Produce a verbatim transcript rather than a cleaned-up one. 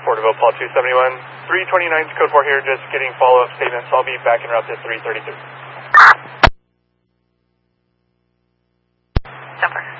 Porterville, Paul two seventy-one. three twenty-nine is code four here, just getting follow-up statements. I'll be back en route to three thirty-two. Jumper.